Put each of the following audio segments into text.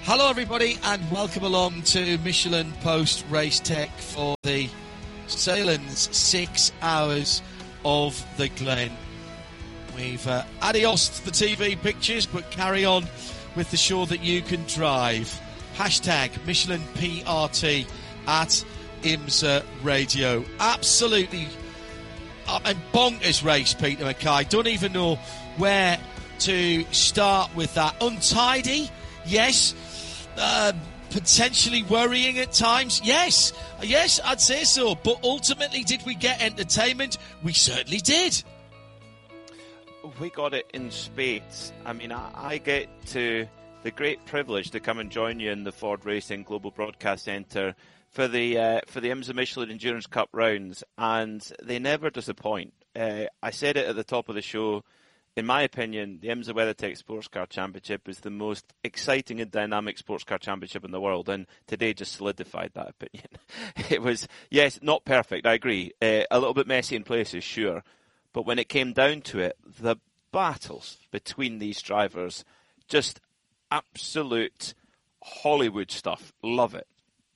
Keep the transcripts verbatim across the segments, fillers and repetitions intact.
Hello everybody and welcome along to Michelin Post Race Tech for the Sahlen's six hours of the Glen. We've uh, adios to the T V pictures, but carry on with the show that you can drive. Hashtag Michelin P R T at IMSA Radio. Absolutely uh, and bonkers race, Peter Mackay. Don't even know where to start with that. Untidy, yes. Uh, potentially worrying at times, yes, yes, I'd say so. But ultimately, did we get entertainment? We certainly did. We got it in spades. I mean, I, I get to the great privilege to come and join you in the Ford Racing Global Broadcast Centre for the uh, for the IMSA Michelin Endurance Cup rounds, and they never disappoint. Uh, I said it at the top of the show. In my opinion, the IMSA WeatherTech Sports Car Championship is the most exciting and dynamic sports car championship in the world, and today just solidified that opinion. It was, yes, not perfect, I agree. Uh, a little bit messy in places, sure. But when it came down to it, the battles between these drivers, just absolute Hollywood stuff. Love it.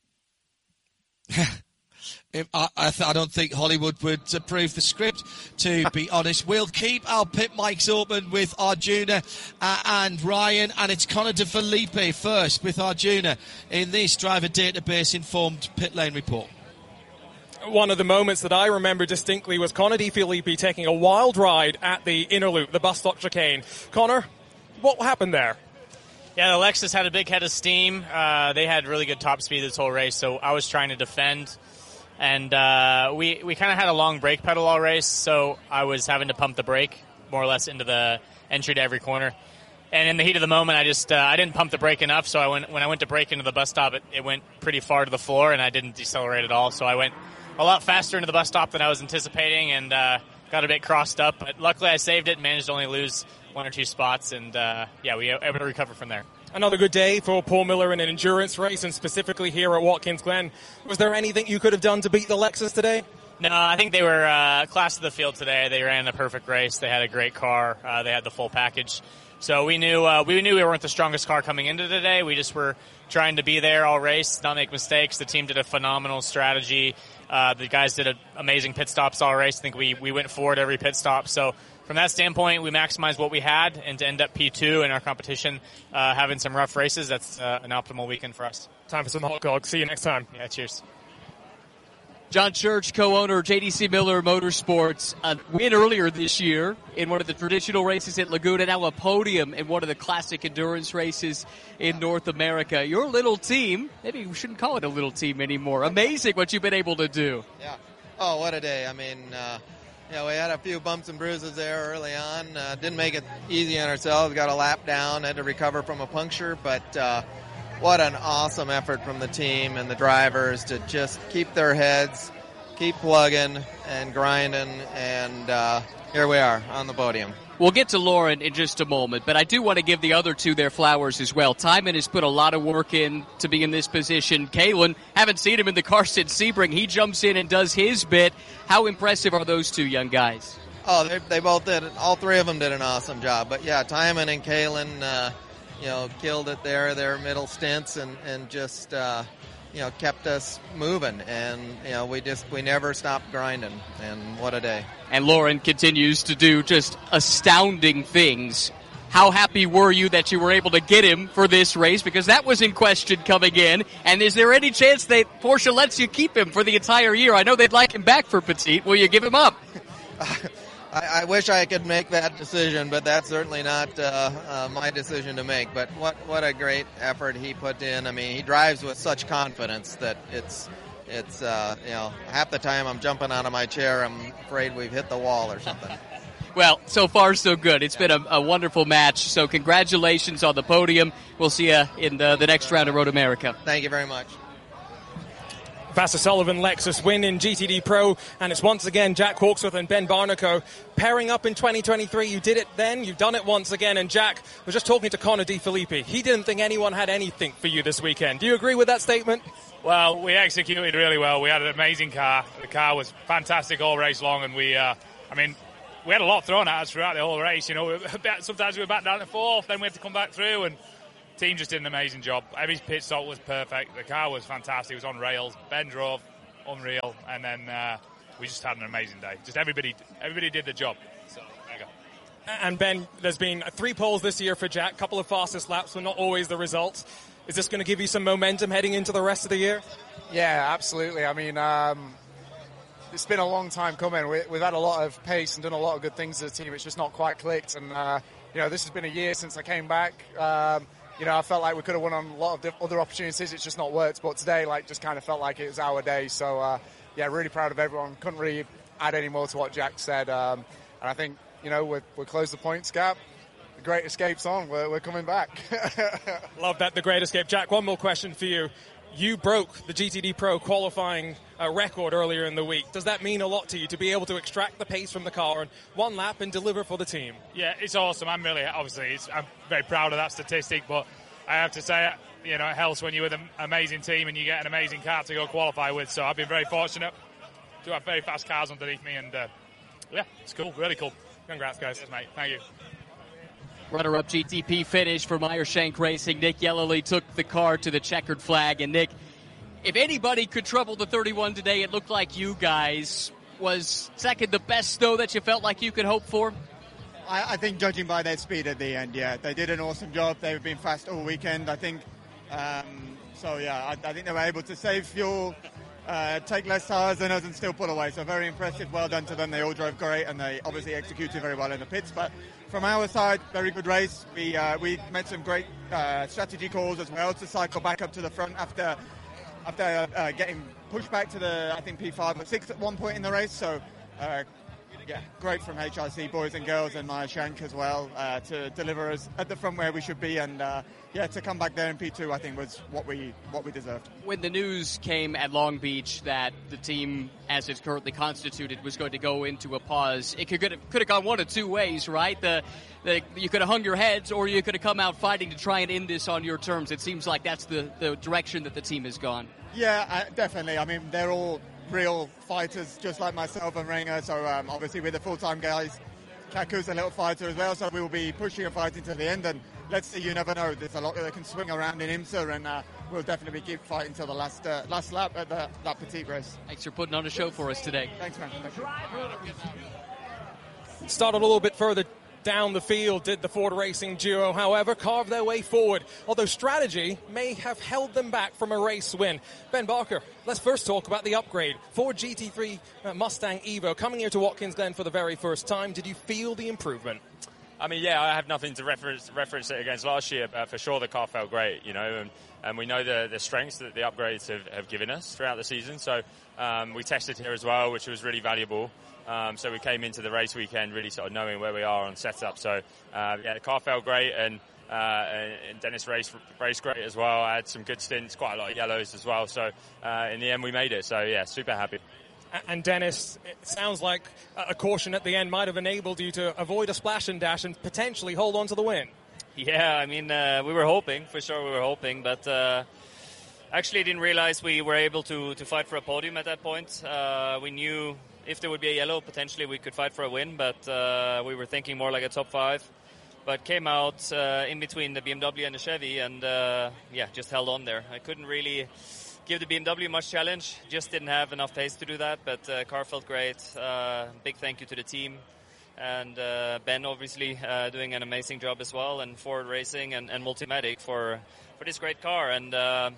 I, I, th- I don't think Hollywood would approve the script, to be honest. We'll keep our pit mics open with Arjuna uh, and Ryan, and it's Connor De Felipe first with Arjuna in this driver database informed pit lane report. One of the moments that I remember distinctly was Connor De Felipe taking a wild ride at the inner loop, the bus stop chicane. Connor, what happened there? Yeah, the Lexus had a big head of steam. Uh, they had really good top speed this whole race, so I was trying to defend. And uh, we, we kind of had a long brake pedal all race, so I was having to pump the brake more or less into the entry to every corner. And in the heat of the moment, I just uh, I didn't pump the brake enough, so I went when I went to brake into the bus stop, it, it went pretty far to the floor, and I didn't decelerate at all. So I went a lot faster into the bus stop than I was anticipating, and uh, got a bit crossed up. But luckily, I saved it and managed to only lose one or two spots, and uh, yeah, we were able to recover from there. Another good day for Paul Miller in an endurance race, and specifically here at Watkins Glen. Was there anything you could have done to beat the Lexus today? No, I think they were uh, class of the field today. They ran a perfect race. They had a great car. Uh, they had the full package. So we knew uh, we knew we weren't the strongest car coming into today. We just were trying to be there all race, not make mistakes. The team did a phenomenal strategy. Uh, the guys did a, amazing pit stops all race. I think we, we went forward every pit stop. So from that standpoint, we maximized what we had, and to end up P two in our competition, uh, having some rough races, that's uh, an optimal weekend for us. Time for some hot dogs. See you next time. Yeah, cheers. John Church, co-owner of J D C Miller Motorsports, a win earlier this year in one of the traditional races at Laguna, now a podium in one of the classic endurance races in North America. Your little team, maybe we shouldn't call it a little team anymore. Amazing what you've been able to do. Yeah. Oh, what a day. I mean, uh, you know, we had a few bumps and bruises there early on. Uh, didn't make it easy on ourselves. Got a lap down, had to recover from a puncture, but uh, what an awesome effort from the team and the drivers to just keep their heads, keep plugging and grinding, and uh, here we are on the podium. We'll get to Lauren in just a moment, but I do want to give the other two their flowers as well. Timon has put a lot of work in to be in this position. Kalen, haven't seen him in the car since Sebring. He jumps in and does his bit. How impressive are those two young guys? Oh, they, they both did it. All three of them did an awesome job. But, yeah, Timon and Kalen, uh, you know, killed it there, their middle stints, and, and just, uh, you know, kept us moving. And, you know, we just, we never stopped grinding. And what a day. And Lauren continues to do just astounding things. How happy were you that you were able to get him for this race? Because that was in question coming in. And is there any chance that Porsche lets you keep him for the entire year? I know they'd like him back for Petit. Will you give him up? I, I wish I could make that decision, but that's certainly not uh, uh, my decision to make. But what, what a great effort he put in. I mean, he drives with such confidence that it's... It's, uh, you know, half the time I'm jumping out of my chair, I'm afraid we've hit the wall or something. Well, so far so good. It's been a, a wonderful match, so congratulations on the podium. We'll see you in the, the next round of Road America. Thank you very much. Vasser Sullivan Lexus win in G T D Pro, and it's once again Jack Hawksworth and Ben Barnico pairing up in twenty twenty-three. You did it then, you've done it once again, and Jack was just talking to Connor De Felipe. He didn't think anyone had anything for you this weekend. Do you agree with that statement? Well, we executed really well. We had an amazing car. The car was fantastic all race long, and we, uh, I mean, we had a lot thrown at us throughout the whole race. You know, sometimes we were back down to fourth, then we had to come back through, and team just did an amazing job. Every pit stop was perfect. The car was fantastic. It was on rails. Ben drove, unreal. And then uh, we just had an amazing day. Just everybody everybody did the job. So, there you go. And Ben, there's been three poles this year for Jack, couple of fastest laps, but not always the results. Is this going to give you some momentum heading into the rest of the year? Yeah, absolutely. I mean, um, it's been a long time coming. We, we've had a lot of pace and done a lot of good things as a team. It's just not quite clicked. And, uh, you know, this has been a year since I came back. Um, you know, I felt like we could have won on a lot of diff- other opportunities. It's just not worked. But today, like, just kind of felt like it was our day. So, uh, yeah, really proud of everyone. Couldn't really add any more to what Jack said. Um, and I think, you know, we're, we're closed the points gap. The Great Escape's on. We're, we're coming back. Love that, the Great Escape. Jack, one more question for you. You broke the G T D Pro qualifying uh, record earlier in the week. Does that mean a lot to you to be able to extract the pace from the car in one lap and deliver for the team? Yeah, it's awesome. I'm really, obviously, it's, I'm very proud of that statistic, but I have to say, you know, it helps when you're with an amazing team and you get an amazing car to go qualify with. So I've been very fortunate to have very fast cars underneath me, and uh, yeah, it's cool, really cool. Congrats, guys. Yes, mate. Thank you. Runner-up G T P finish for Meyershank Racing. Nick Yellowly took the car to the checkered flag. And, Nick, if anybody could trouble the thirty-one today, it looked like you guys. Was second the best, though, that you felt like you could hope for? I, I think judging by their speed at the end, yeah. They did an awesome job. They've been fast all weekend, I think. Um, so, yeah, I, I think they were able to save fuel, uh, take less tires than us and still pull away. So very impressive. Well done to them. They all drove great, and they obviously executed very well in the pits. But from our side, very good race. We uh, we made some great uh, strategy calls as well to cycle back up to the front after after uh, getting pushed back to the, I think, P five or six at one point in the race. So, uh, yeah, great from H R C boys and girls and Meyershank as well uh, to deliver us at the front where we should be. And, uh, yeah, to come back there in P two, I think, was what we what we deserved. When the news came at Long Beach that the team, as it's currently constituted, was going to go into a pause, it could have, could have gone one of two ways, right? The, the you could have hung your heads, or you could have come out fighting to try and end this on your terms. It seems like that's the, the direction that the team has gone. Yeah, uh, definitely. I mean, they're all real fighters, just like myself and Ringer. So um, obviously, we're the full-time guys. Kaku's a little fighter as well, so we will be pushing and fighting to the end. And let's see, you never know. There's a lot that can swing around in IMSA, and uh, we'll definitely keep fighting till the last uh, last lap at the, that petite race. Thanks for putting on a show for us today. Thanks, man. Thank you. Started a little bit further down the field, did the Ford Racing duo, however, carved their way forward, although strategy may have held them back from a race win. Ben Barker, let's first talk about the upgrade. Ford G T three uh, Mustang Evo coming here to Watkins Glen for the very first time. Did you feel the improvement? I mean, yeah, I have nothing to reference reference it against last year, but for sure the car felt great, you know, and, and we know the, the strengths that the upgrades have, have given us throughout the season. So um, we tested here as well, which was really valuable. Um, so we came into the race weekend really sort of knowing where we are on setup. So uh, yeah, the car felt great, and, uh, and Dennis raced, raced great as well. I had some good stints, quite a lot of yellows as well. So uh, in the end, we made it. So yeah, super happy. And Dennis, it sounds like a caution at the end might have enabled you to avoid a splash and dash and potentially hold on to the win. Yeah, I mean, uh, we were hoping, for sure we were hoping, but uh, actually didn't realize we were able to, to fight for a podium at that point. Uh, we knew if there would be a yellow, potentially we could fight for a win, but uh, we were thinking more like a top five. But came out uh, in between the B M W and the Chevy, and uh, yeah, just held on there. I couldn't really give the B M W much challenge, just didn't have enough pace to do that, but uh, car felt great. Uh, big thank you to the team, and uh, Ben obviously uh, doing an amazing job as well, and Ford Racing and, and Multimatic for, for this great car. And uh,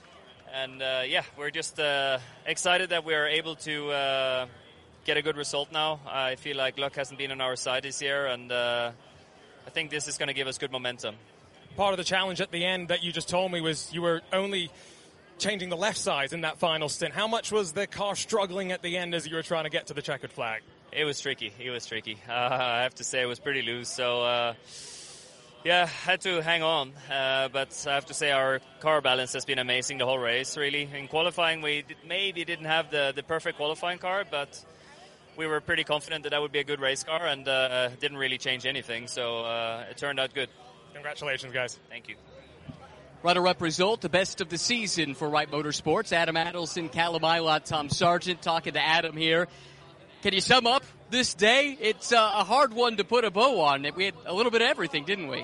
and uh, yeah, we're just uh, excited that we're able to uh, get a good result now. I feel like luck hasn't been on our side this year, and uh, I think this is going to give us good momentum. Part of the challenge at the end that you just told me was you were only changing the left side in that final stint. How much was the car struggling at the end as you were trying to get to the checkered flag? It was tricky. It was tricky. Uh, I have to say it was pretty loose. So, uh, yeah, had to hang on. Uh, but I have to say our car balance has been amazing the whole race, really. In qualifying, we did, maybe didn't have the, the perfect qualifying car, but we were pretty confident that that would be a good race car, and uh, didn't really change anything. So uh, it turned out good. Congratulations, guys. Thank you. Runner-up result, the best of the season for Wright Motorsports. Adam Adelson, Callum Ilott, Tom Sargent, talking to Adam here. Can you sum up this day? It's uh, a hard one to put a bow on. We had a little bit of everything, didn't we?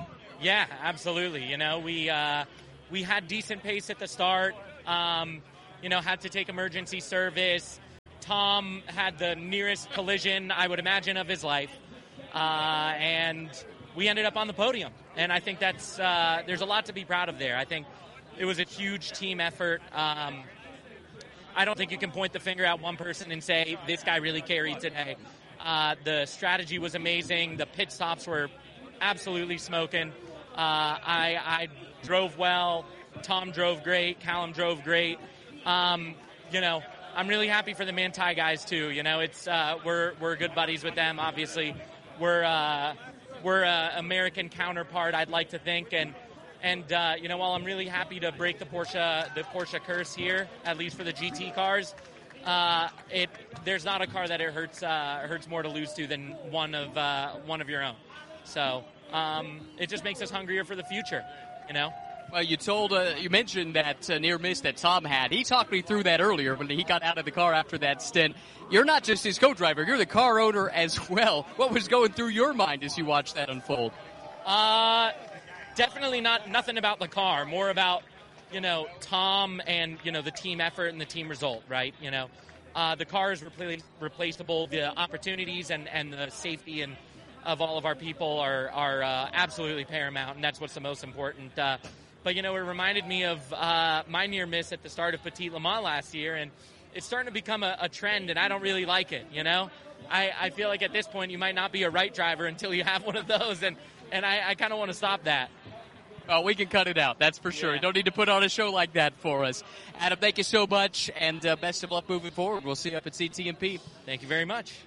Yeah, absolutely. You know, we uh, we had decent pace at the start. Um, you know, had to take emergency service. Tom had the nearest collision, I would imagine, of his life. Uh, and we ended up on the podium. And I think that's uh, there's a lot to be proud of there. I think it was a huge team effort. Um, I don't think you can point the finger at one person and say, this guy really carried today. Uh, the strategy was amazing. The pit stops were absolutely smoking. Uh, I, I drove well. Tom drove great. Callum drove great. Um, you know, I'm really happy for the Manthey guys too. You know, it's uh, we're we're good buddies with them. Obviously, we're uh, we're a American counterpart, I'd like to think, and and uh, you know, while I'm really happy to break the Porsche the Porsche curse here, at least for the G T cars, uh, it there's not a car that it hurts uh, hurts more to lose to than one of uh, one of your own. So um, it just makes us hungrier for the future. You know. Well, you told, uh, you mentioned that uh, near miss that Tom had. He talked me through that earlier when he got out of the car after that stint. You're not just his co-driver, you're the car owner as well. What was going through your mind as you watched that unfold? Uh, definitely not nothing about the car, more about, you know, Tom and, you know, the team effort and the team result, right? You know, uh, the car is repla- replaceable. The opportunities and, and the safety and of all of our people are, are uh, absolutely paramount, and that's what's the most important. Uh, But, you know, it reminded me of uh, my near miss at the start of Petit Le Mans last year, and it's starting to become a, a trend, and I don't really like it, you know? I, I feel like at this point you might not be a right driver until you have one of those, and, and I, I kind of want to stop that. Well, we can cut it out, that's for sure. Yeah. You don't need to put on a show like that for us. Adam, thank you so much, and uh, best of luck moving forward. We'll see you up at C T M P. Thank you very much.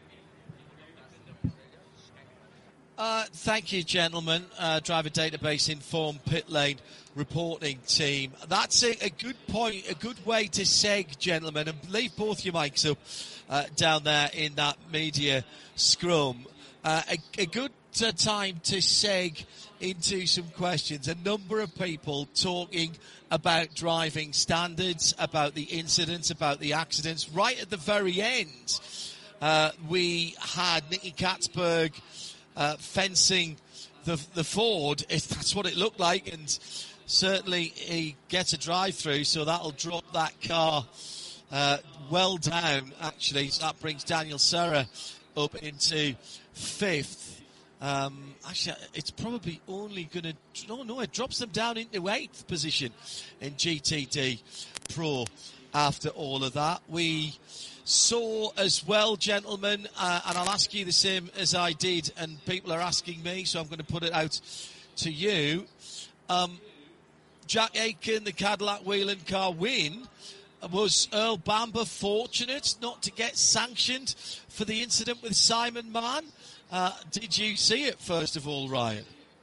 Uh, thank you, gentlemen. Uh, driver database informed pit lane reporting team. That's a, a good point, a good way to seg, gentlemen, and leave both your mics up uh, down there in that media scrum. Uh, a, a good uh, time to seg into some questions. A number of people talking about driving standards, about the incidents, about the accidents. Right at the very end, uh, we had Nicky Katzberg Uh, fencing the the Ford, if that's what it looked like, and certainly he gets a drive-through, so that'll drop that car uh, well down, actually. So that brings Daniel Serra up into fifth. Um, actually, it's probably only going to... No, no, it drops them down into eighth position in G T D Pro after all of that. We saw as well, gentlemen, uh, and I'll ask you the same as I did, and people are asking me, so I'm going to put it out to you. Um, Jack Aitken, the Cadillac Whelen car win. Was Earl Bamber fortunate not to get sanctioned for the incident with Simon Mann? Uh, did you see it, first of all, Ryan?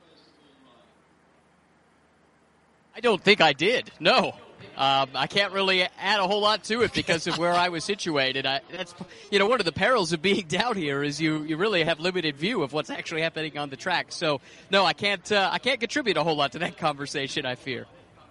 I don't think I did, no. Um, I can't really add a whole lot to it because of where I was situated. I, that's, you know, one of the perils of being down here is you, you really have limited view of what's actually happening on the track. So, no, I can't uh, I can't contribute a whole lot to that conversation, I fear.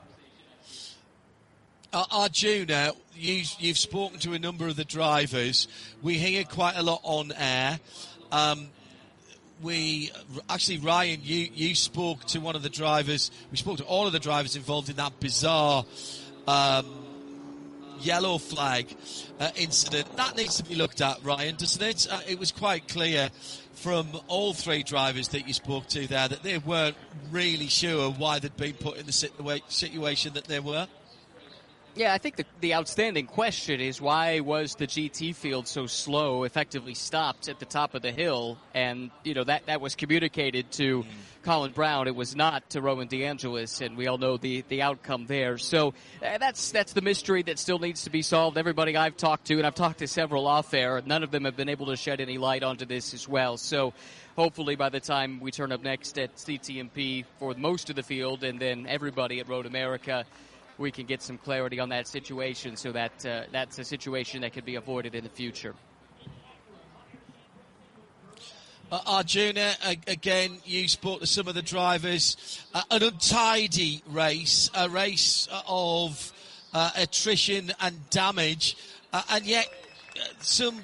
Uh, Arjuna, you, you've spoken to a number of the drivers. We hear quite a lot on air. Um, we actually, Ryan, you, you spoke to one of the drivers. We spoke to all of the drivers involved in that bizarre um, yellow flag uh, incident. That needs to be looked at, Ryan, doesn't it? Uh, it was quite clear from all three drivers that you spoke to there that they weren't really sure why they'd been put in the situa- situation that they were. Yeah, I think the, the outstanding question is why was the G T field so slow, effectively stopped at the top of the hill? And, you know, that, that was communicated to mm. Colin Brown. It was not to Roman DeAngelis, and we all know the, the outcome there. So uh, that's that's the mystery that still needs to be solved. Everybody I've talked to, and I've talked to several off air, none of them have been able to shed any light onto this as well. So hopefully by the time we turn up next at C T M P for most of the field and then everybody at Road America, we can get some clarity on that situation so that uh, that's a situation that could be avoided in the future. Uh, Arjuna, uh, again, you spoke to some of the drivers. Uh, an untidy race, a race of uh, attrition and damage, uh, and yet uh, some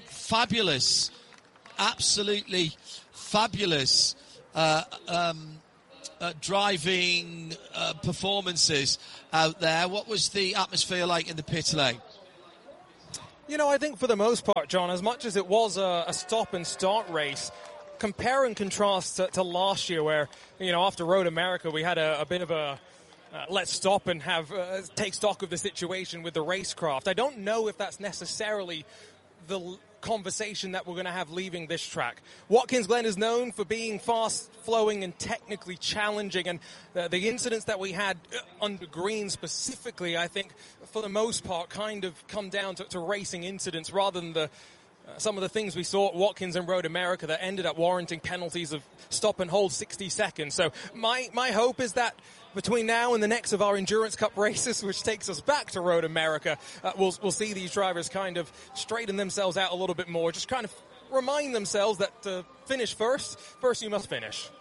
fabulous, absolutely fabulous uh, um, uh, driving uh, performances out there. What was the atmosphere like in the pit lane? You know, I think for the most part, John, as much as it was a, a stop-and-start race, compare and contrast to, to last year where, you know, after Road America, we had a, a bit of a uh, let's stop and have uh, take stock of the situation with the racecraft. I don't know if that's necessarily the l- conversation that we're going to have leaving this track. Watkins Glen is known for being fast-flowing and technically challenging, and uh, the incidents that we had under green specifically, I think, for the most part, kind of come down to, to racing incidents rather than the Uh, some of the things we saw at Watkins and Road America that ended up warranting penalties of stop and hold sixty seconds. So my, my hope is that between now and the next of our Endurance Cup races, which takes us back to Road America, uh, we'll, we'll see these drivers kind of straighten themselves out a little bit more, just kind of remind themselves that to finish first, first you must finish.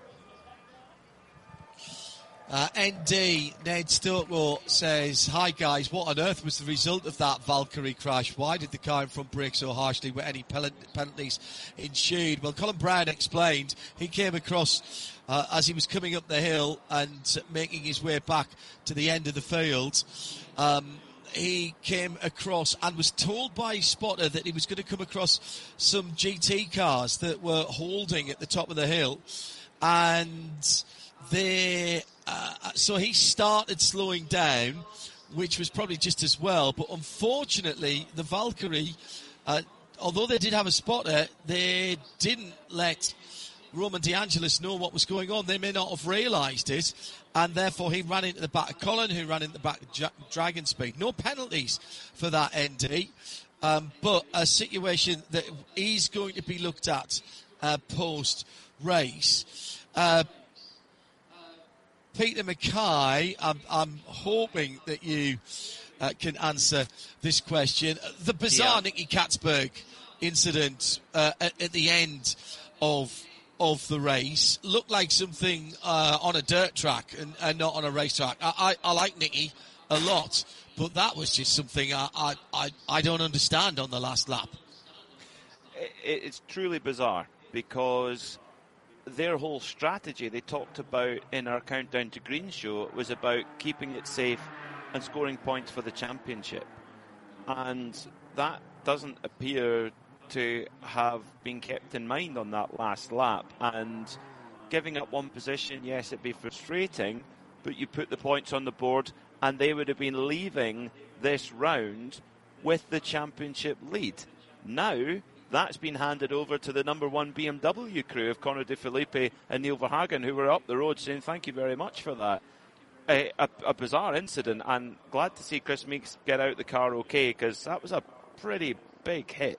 Uh, N D, Ned Stokewell says, hi guys, what on earth was the result of that Valkyrie crash? Why did the car in front brake so harshly? Were any penalties ensued? Well, Colin Brown explained he came across uh, as he was coming up the hill and making his way back to the end of the field. Um, he came across and was told by his spotter that he was going to come across some G T cars that were holding at the top of the hill. And they... Uh, so he started slowing down, which was probably just as well. But unfortunately, the Valkyrie, uh, although they did have a spotter, they didn't let Roman De Angelis know what was going on. They may not have realised it, and therefore he ran into the back of Colin, who ran into the back of ja- Dragon Speed. No penalties for that, N D, um, but a situation that is going to be looked at uh, post-race. Uh, Peter Mackay, I'm, I'm hoping that you uh, can answer this question. The bizarre yeah. Nicky Katzberg incident uh, at, at the end of of the race looked like something uh, on a dirt track and, and not on a racetrack. I, I, I like Nicky a lot, but that was just something I, I, I, I don't understand on the last lap. It, it's truly bizarre because their whole strategy they talked about in our Countdown to Green show was about keeping it safe and scoring points for the championship. And that doesn't appear to have been kept in mind on that last lap. And giving up one position, yes, it'd be frustrating, but you put the points on the board and they would have been leaving this round with the championship lead. Now, that's been handed over to the number one B M W crew of Conor De Phillippi and Neil Verhagen, who were up the road saying thank you very much for that. A, a, a bizarre incident, and glad to see Chris Meeks get out the car okay, because that was a pretty big hit.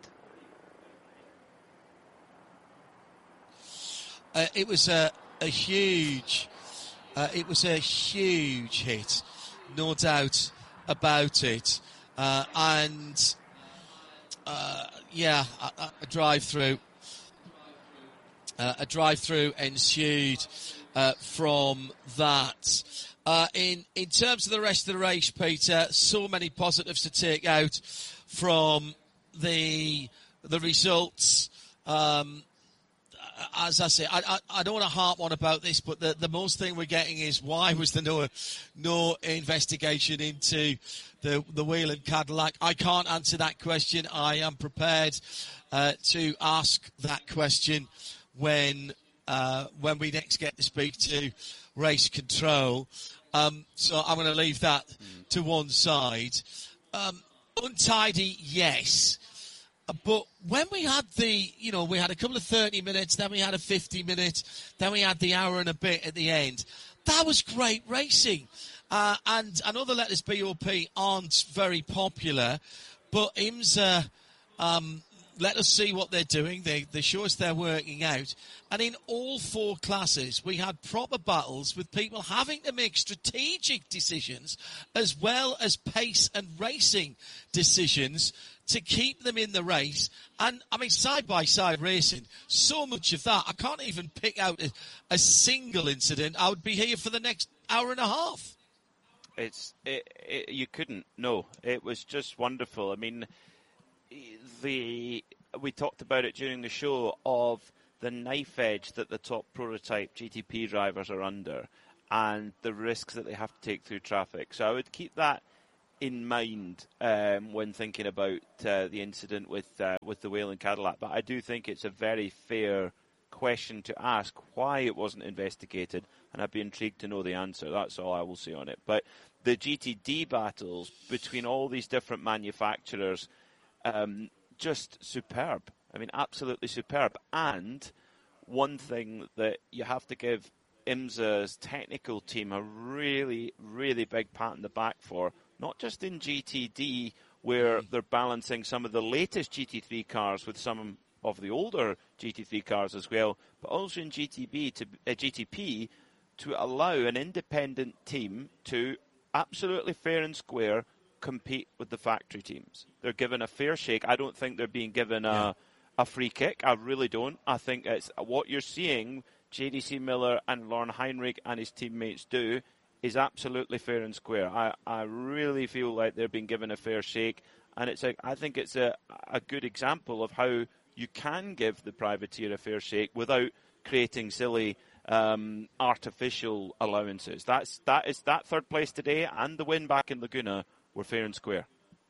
Uh, it was a, a huge, uh, it was a huge hit, no doubt about it, uh, and. Uh, yeah, a, a drive-through. Uh, a drive-through ensued uh, from that. Uh, in in terms of the rest of the race, Peter, so many positives to take out from the the results. Um, as I say, I, I, I don't want to harp on about this, but the, the most thing we're getting is why was there no no investigation into the the Whelen Cadillac? I can't answer that question. I am prepared uh, to ask that question when uh, when we next get to speak to race control. Um, so I'm going to leave that mm. to one side. Um, untidy, yes. But when we had the, you know, we had a couple of thirty minutes, then we had a fifty minute, then we had the hour and a bit at the end. That was great racing. Uh, and I know the Letters B O P aren't very popular, but IMSA um, let us see what they're doing. They, they show us they're working out. And in all four classes, we had proper battles with people having to make strategic decisions as well as pace and racing decisions to keep them in the race. And, I mean, side-by-side racing, so much of that, I can't even pick out a, a single incident. I would be here for the next hour and a half. It's it, it, you couldn't, no. It was just wonderful. I mean, the we talked about it during the show of the knife edge that the top prototype G T P drivers are under and the risks that they have to take through traffic. So I would keep that in mind um, when thinking about uh, the incident with uh, with the Whelen Cadillac. But I do think it's a very fair question to ask why it wasn't investigated, and I'd be intrigued to know the answer. That's all I will say on it. But the G T D battles between all these different manufacturers, um, just superb. I mean, absolutely superb. And one thing that you have to give IMSA's technical team a really, really big pat on the back for, not just in G T D, where they're balancing some of the latest G T three cars with some of the older G T three cars as well, but also in G T B to, uh, G T P to allow an independent team to absolutely fair and square compete with the factory teams. They're given a fair shake. I don't think they're being given a, yeah. a free kick. I really don't. I think it's what you're seeing J D C Miller and Lauren Heinrich and his teammates do is absolutely fair and square. I, I really feel like they're being given a fair shake, and it's a, I think it's a, a good example of how you can give the privateer a fair shake without creating silly um, artificial allowances. That's that is that third place today and the win back in Laguna were fair and square.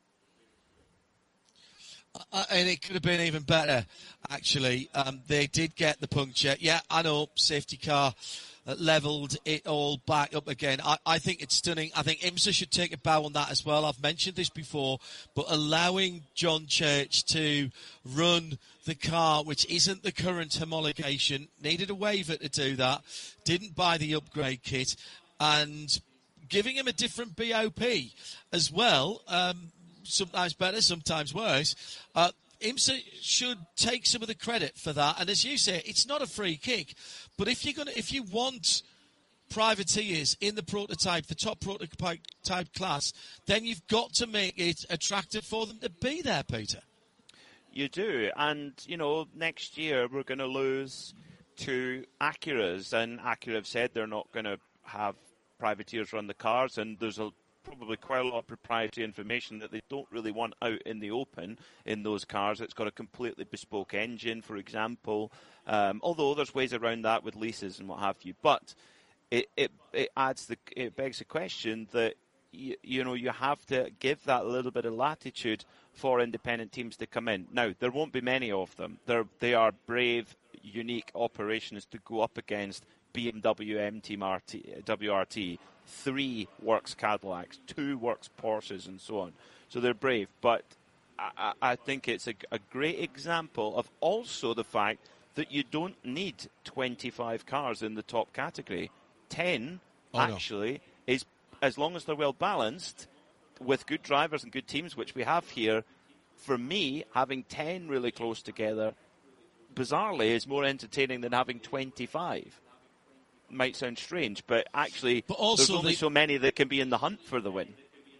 Uh, and it could have been even better, actually. Um, they did get the puncture. Yeah, I know, safety car uh, levelled it all back up again. I, I think it's stunning. I think IMSA should take a bow on that as well. I've mentioned this before, but allowing John Church to run the car, which isn't the current homologation, needed a waiver to do that, didn't buy the upgrade kit, and giving him a different B O P as well, um, sometimes better, sometimes worse. Uh, IMSA should take some of the credit for that. And as you say, it's not a free kick. But if you're gonna, if you want privateers in the prototype, the top prototype class, then you've got to make it attractive for them to be there, Peter. You do. And, you know, next year we're going to lose to Acuras. And Acura have said they're not going to have privateers run the cars. And there's a probably quite a lot of proprietary information that they don't really want out in the open in those cars. It's got a completely bespoke engine, for example, um, although there's ways around that with leases and what have you. But it it, it adds the it begs the question that you, you know you have to give that little bit of latitude for independent teams to come in. Now there won't be many of them. They're they are brave, unique operations to go up against B M W M Team R T, W R T, three works Cadillacs, two works Porsches, and so on. So they're brave, but I, I think it's a, a great example of also the fact that you don't need twenty-five cars in the top category. ten, oh, actually, no. is, as long as they're well balanced, with good drivers and good teams, which we have here, for me, having ten really close together, bizarrely, is more entertaining than having twenty-five. Might sound strange, but actually but also there's only the, so many that can be in the hunt for the win.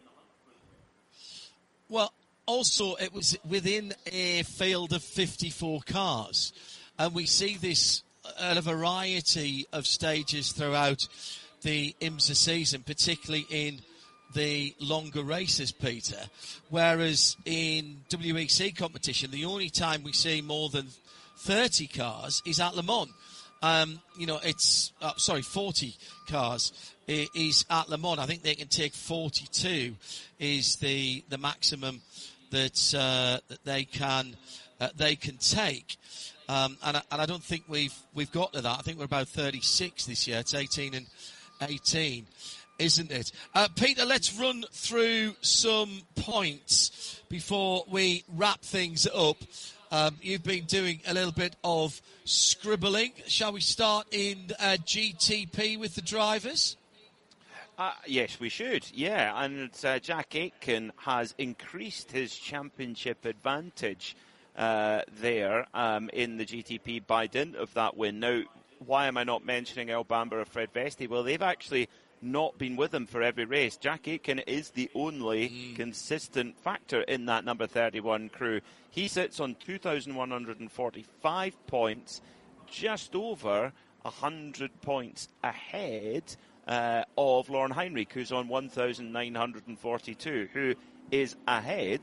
Well, also it was within a field of fifty-four cars, and we see this at a variety of stages throughout the IMSA season, particularly in the longer races, Peter, whereas in W E C competition the only time we see more than thirty cars is at Le Mans. Um, you know, it's, uh, sorry, forty cars is at Le Mans. I think they can take forty-two is the the maximum that uh, that they can uh, they can take. Um, and, I, and I don't think we've we've got to that. I think we're about thirty-six this year. It's eighteen and eighteen, isn't it? Uh, Peter, let's run through some points before we wrap things up. Um, you've been doing a little bit of scribbling. Shall we start in uh, G T P with the drivers? Uh, yes, we should. Yeah, and uh, Jack Aitken has increased his championship advantage uh, there um, in the G T P by dint of that win. Now, why am I not mentioning El Bamber or Fred Vesti? Well, they've actually not been with him for every race. Jack Aitken is the only mm. consistent factor in that number thirty-one crew. He sits on two thousand one hundred forty-five points, just over one hundred points ahead uh, of Lauren Heinrich, who's on one thousand nine hundred forty-two, who is ahead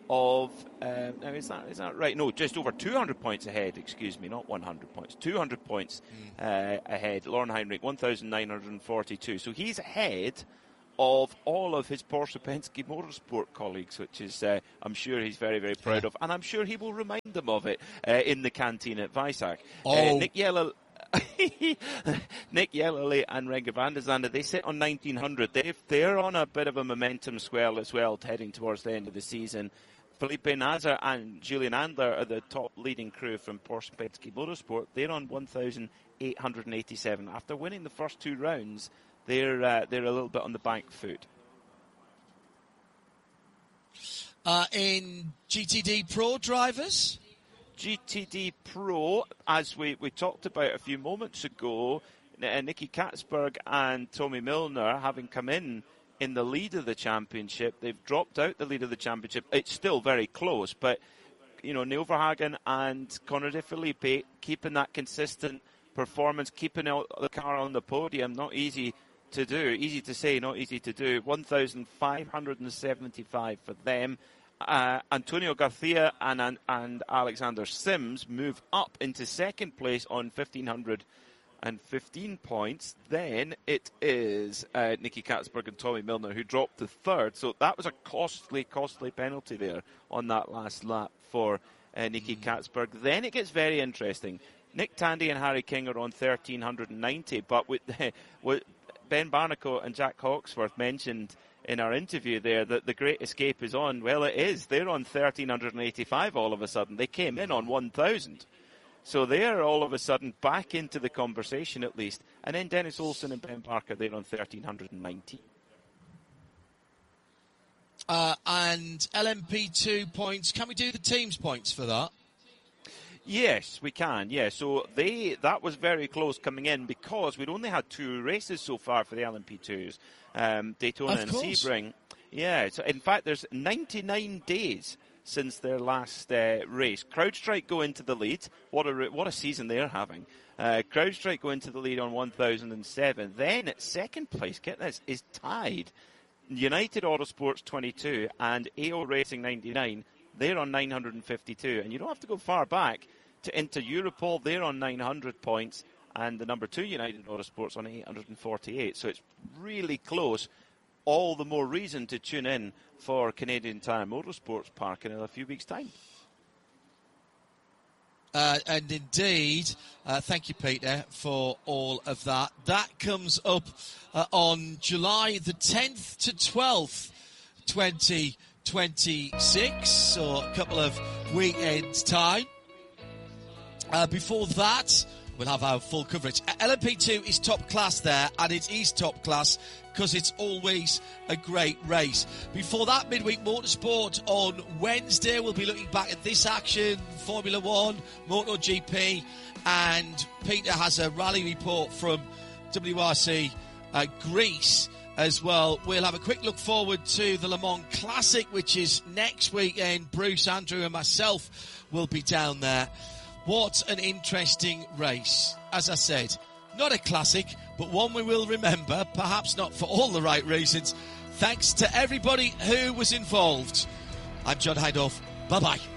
of, uh, now is that is that right? No, just over two hundred points ahead, excuse me, not one hundred points, two hundred points mm. uh, ahead. Lauren Heinrich, one thousand nine hundred forty-two. So he's ahead of all of his Porsche Penske Motorsport colleagues, which is, uh, I'm sure he's very, very proud yeah. of, and I'm sure he will remind them of it uh, in the canteen at Weissach. Oh. Uh, Nick Yella... Nick Yellowley and Renger van der Zande, they sit on nineteen hundred. They've, they're on a bit of a momentum swell as well, heading towards the end of the season. Felipe Nasr and Julian Andler are the top leading crew from Porsche Penske Motorsport. They're on one thousand eight hundred eighty-seven. After winning the first two rounds, they're uh, they're a little bit on the back foot. Uh, in G T D Pro drivers? G T D Pro, as we, we talked about a few moments ago, uh, Nicky Katzberg and Tommy Milner, having come in in the lead of the championship, they've dropped out the lead of the championship. It's still very close, but, you know, Neil Verhagen and Conor De Felipe keeping that consistent performance, keeping out the car on the podium, not easy to do. Easy to say, not easy to do. one thousand five hundred seventy-five for them. Uh, Antonio Garcia and, and and Alexander Sims move up into second place on fifteen hundred fifteen points. Then it is uh, Nicky Katzberg and Tommy Milner who dropped to third. So that was a costly, costly penalty there on that last lap for uh, Nicky mm. Katzberg. Then it gets very interesting. Nick Tandy and Harry King are on thirteen ninety, but with, with Ben Barnicoat and Jack Hawksworth mentioned in our interview there that the Great Escape is on. Well, it is. They're on thirteen eighty-five all of a sudden. They came in on one thousand. So they're all of a sudden back into the conversation at least. And then Dennis Olsen and Ben Parker, they're on thirteen ninety. Uh, and L M P two points. Can we do the teams points for that? Yes, we can. Yeah, so they that was very close coming in because we'd only had two races so far for the L M P twos, um, Daytona of and course. Sebring. Yeah, so in fact, there's ninety-nine days since their last uh, race. CrowdStrike go into the lead. What a what a season they're having. Uh, CrowdStrike go into the lead on one thousand seven. Then at second place, get this, is tied United Autosports twenty-two and A O Racing ninety-nine. They're on nine hundred fifty-two, and you don't have to go far back to Inter Europol. They're on nine hundred points, and the number two United Autosports on eight hundred forty-eight. So it's really close. All the more reason to tune in for Canadian Tire Motorsports Park in a few weeks' time. Uh, and indeed, uh, thank you, Peter, for all of that. That comes up uh, on July the tenth to twelfth, twenty twenty-six, so a couple of weekends' time. Uh, before that, we'll have our full coverage. L M P two is top class there, and it is top class because it's always a great race. Before that, Midweek Motorsport on Wednesday. We'll be looking back at this action, Formula One, MotoGP, and Peter has a rally report from W R C uh, Greece as well. We'll have a quick look forward to the Le Mans Classic, which is next weekend. Bruce, Andrew and myself will be down there. What an interesting race. As I said, not a classic, but one we will remember, perhaps not for all the right reasons. Thanks to everybody who was involved. I'm John Hindhaugh. Bye-bye.